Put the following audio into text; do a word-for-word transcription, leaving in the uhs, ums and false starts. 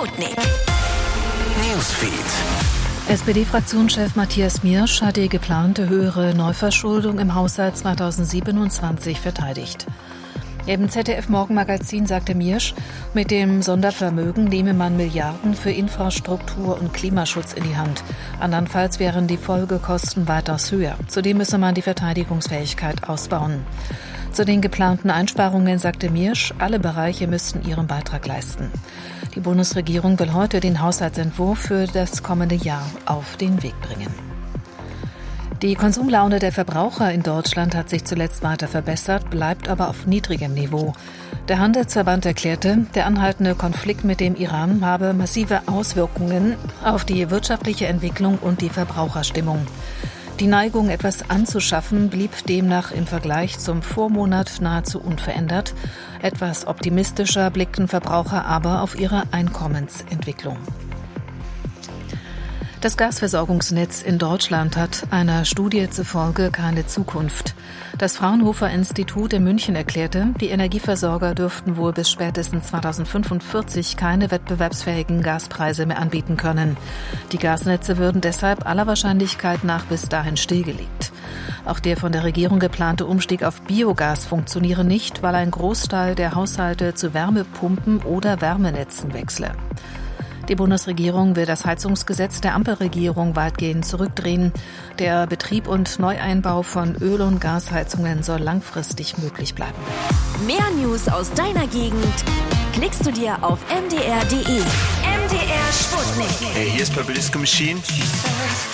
Sputnik Newsfeed. S P D-Fraktionschef Matthias Miersch hat die geplante höhere Neuverschuldung im Haushalt zweitausendsiebenundzwanzig verteidigt. Im Z D F-Morgenmagazin sagte Miersch, mit dem Sondervermögen nehme man Milliarden für Infrastruktur und Klimaschutz in die Hand. Andernfalls wären die Folgekosten weitaus höher. Zudem müsse man die Verteidigungsfähigkeit ausbauen. Zu den geplanten Einsparungen sagte Miersch, alle Bereiche müssten ihren Beitrag leisten. Die Bundesregierung will heute den Haushaltsentwurf für das kommende Jahr auf den Weg bringen. Die Konsumlaune der Verbraucher in Deutschland hat sich zuletzt weiter verbessert, bleibt aber auf niedrigem Niveau. Der Handelsverband erklärte, der anhaltende Konflikt mit dem Iran habe massive Auswirkungen auf die wirtschaftliche Entwicklung und die Verbraucherstimmung. Die Neigung, etwas anzuschaffen, blieb demnach im Vergleich zum Vormonat nahezu unverändert. Etwas optimistischer blickten Verbraucher aber auf ihre Einkommensentwicklung. Das Gasversorgungsnetz in Deutschland hat einer Studie zufolge keine Zukunft. Das Fraunhofer-Institut in München erklärte, die Energieversorger dürften wohl bis spätestens zweitausendfünfundvierzig keine wettbewerbsfähigen Gaspreise mehr anbieten können. Die Gasnetze würden deshalb aller Wahrscheinlichkeit nach bis dahin stillgelegt. Auch der von der Regierung geplante Umstieg auf Biogas funktioniere nicht, weil ein Großteil der Haushalte zu Wärmepumpen oder Wärmenetzen wechsle. Die Bundesregierung will das Heizungsgesetz der Ampelregierung weitgehend zurückdrehen. Der Betrieb und Neueinbau von Öl- und Gasheizungen soll langfristig möglich bleiben. Mehr News aus deiner Gegend klickst du dir auf m d r punkt d e. M D R Sputnik. Hey, hier ist Purple Disco Machine.